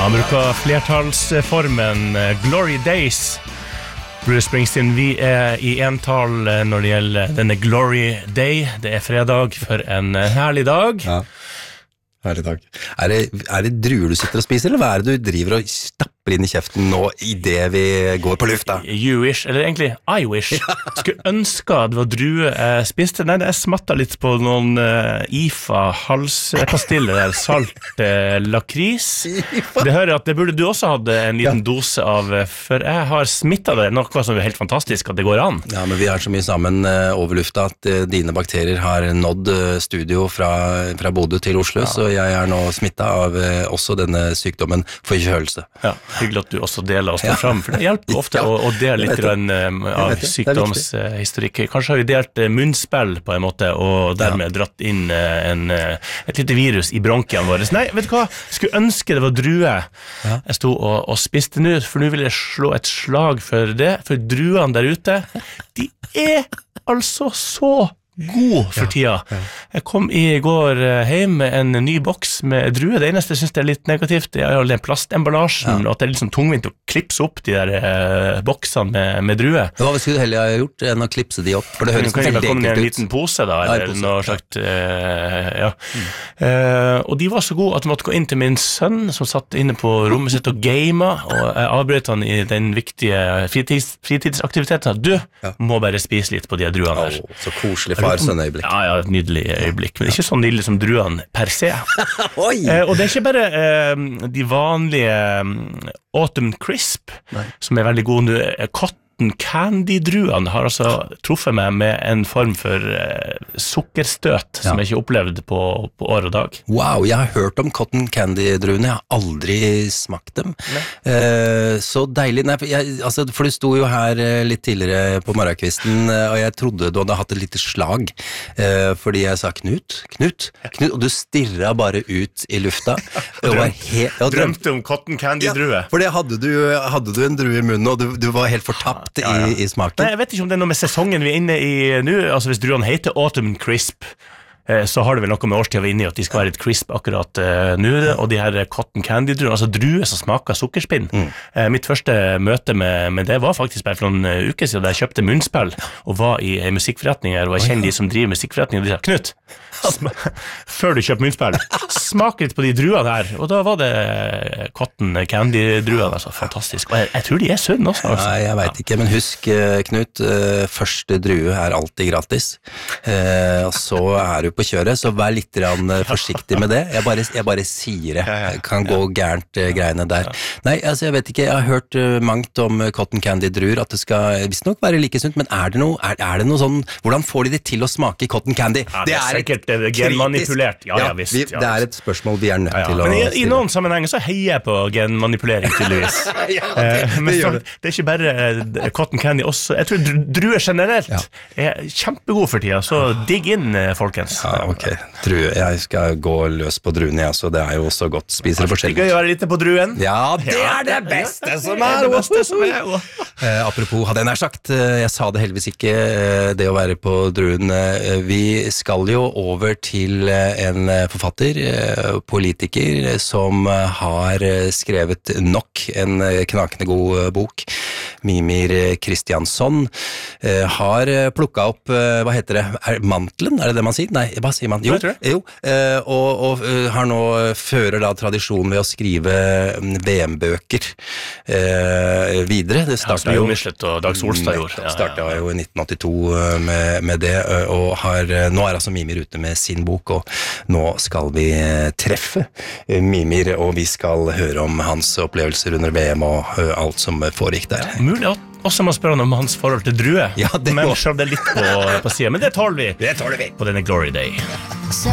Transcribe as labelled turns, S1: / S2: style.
S1: Han bruker flertallsformen Glory Days. Bruce Springsteen, vi I entall når det gjelder denne Glory Day. Det fredag for en herlig dag.
S2: Ja, herlig dag. Er det druer du sitter og spiser, eller hva det du driver og stapper inn I kjeften nå I det vi går på lufta?
S1: You wish, eller egentlig I wish. Skulle ønske det var drue jeg spiste. Nei, jeg smattet litt på noen IFA halspastiller der, salt lakris. Det hører at det burde du også hatt en liten dose av, for jeg har smittet det, noe som helt fantastisk at det går an.
S2: Ja, men vi har så mye sammen over lufta at dine bakterier har nådd studio fra Bodø til Oslo, så jeg nå smittet av også denne sykdommen forkjølelse.
S1: Ja, hyggelig at du også deler oss fram, for det hjelper ofte å dele litt av sykdomshistorikk. Kanskje har vi delt munnspill på en måte, og dermed dratt inn et lite virus I bronkiene våre. Nei, vet du hva? Jeg skulle ønske det var drue. Jeg stod og spiste nå, for nå vil jeg slå et slag for det, for druene der ute, de altså så god for tida. Jeg kom I går hjem med en ny boks med drue. Det eneste jeg synes det litt negativt, det den plastemballasjen, og at det litt sånn tungvint å klipse opp de der boksene med drue.
S2: Hva skulle du heller ha gjort enn å klipse de opp? For det høres veldig
S1: enkelt ut.
S2: I
S1: en liten pose da, eller noe slags, og de var så gode at jeg måtte gå inn til min sønn, som satt inne på rommet sitt og gamet, og jeg avbrøt han I den viktige fritidsaktiviteten. Du må bare spise litt på de druene der.
S2: Så koselig far-sønn-øyeblikk.
S1: Ja, et nydelig øyeblikk, men ikke sånn nydelig som druene per se. Og det ikke bare de vanlige Autumn Crisp, som veldig gode nå. Cotton Candy-druene har altså truffet meg med en form for sukkerstøt som jeg ikke opplevde på år og dag.
S2: Wow, jeg har hørt om Cotton Candy-druene, jeg har aldri smakt dem. Så deilig. Nei, for du sto jo her litt tidligere på morgenkvisten, og jeg trodde du hadde hatt et lite slag, fordi jeg sa Knut, og du stirret bare ut I lufta.
S1: Drømte om Cotton Candy-drue.
S2: For det hadde du en drue I munnen, og du var helt fortapt I smaken.
S1: Nei, jeg vet ikke om det noe med sesongen vi inne I nå, altså hvis druene heter Autumn Crisp, så har det vel noe med årstiden vi inne I at de skal være litt crisp akkurat nå, og de her cotton candy druene, altså druer som smaker sukkerspinn. Mitt første møte med det var faktisk bare for noen uker siden, da jeg kjøpte munnspill og var I musikkforretning her, og jeg kjenner de som driver musikkforretning, og de sa, Knut, før du kjøper munnspill, smak litt på de druene her, og da var det cotton candy druene, altså fantastisk, og jeg tror de sunn også. Altså.
S2: Nei, jeg vet ikke, men husk Knut, første drue alltid gratis, og så du på kjøret, så vær litt forsiktig med det. Jeg bare sier det. Kan gå gærent greiene der. Nei, altså jeg vet ikke, jeg har hørt mangt om cotton candy-druer, at det skal visst nok være like sunt, men det noe sånn, hvordan får de det til å smake cotton candy?
S1: Ja, det sikkert genmanipulert. Ja, visst.
S2: Det et spørsmål vi nødt til å
S1: men I noen sammenhenger så heier jeg på genmanipulering, tydeligvis. Men det ikke bare cotton candy også. Jeg tror druer generelt kjempegod for tida, så digg inn, folkens.
S2: Ja, ok. Drue. Jeg skal gå løs på druene, så det jo så godt. Spiser det forskjellig.
S1: Det gøy å være litt på druen.
S2: Ja, det det beste som det beste som apropos, hadde jeg nær sagt, jeg sa det heldigvis ikke, det å være på druen. Vi skal jo over til en forfatter, politiker, som har skrevet nok en knakende god bok. Mimir Kristiansson har plukket opp, hva heter det? Mantelen, det man sier? Nei, hva sier man? Jo, og har nå fører da tradisjon ved å skrive VM-bøker videre. Det startet jo
S1: Michelet og Dag Solstad gjorde.
S2: Startet jo I 1982 med det, og nå altså Mimir ute med sin bok, og nå skal vi treffe Mimir, og vi skal høre om hans opplevelser under VM og alt som foregikk der.
S1: Mulig at også må spørre om hans forhold til drue, men selv det litt på siden. Men det tåler vi på denne Glory Day.